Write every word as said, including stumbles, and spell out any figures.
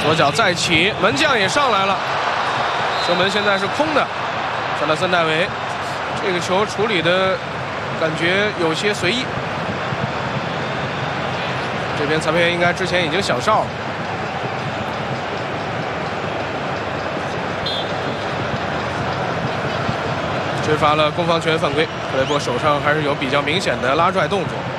左脚再起，门将也上来了，球门现在是空的。萨勒森戴维这个球处理的感觉有些随意。这边裁判员应该之前已经响哨了。吹罚了攻防权犯规，克雷波手上还是有比较明显的拉拽动作。